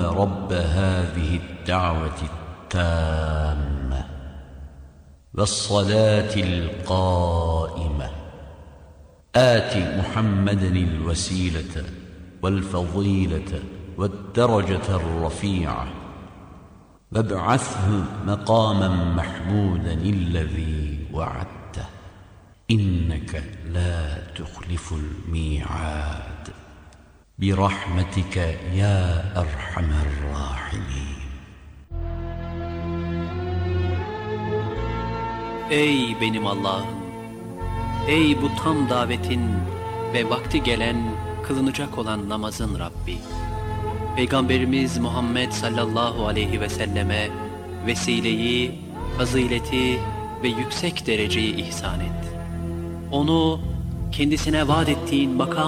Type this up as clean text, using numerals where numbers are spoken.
رب هذه الدعوة التامة والصلاة القائمة آت محمدا الوسيلة والفضيلة والدرجة الرفيعة وابعثه مقاما محمودا الذي وعدته إنك لا تخلف الميعاد برحمتك يا أرحم الراحمين. Ey benim Allah'ım! Ey bu tam davetin ve vakti gelen, kılınacak olan namazın Rabbi! Peygamberimiz Muhammed sallallahu aleyhi ve selleme vesileyi, fazileti ve yüksek dereceyi ihsan et. Onu kendisine vaat ettiğin makam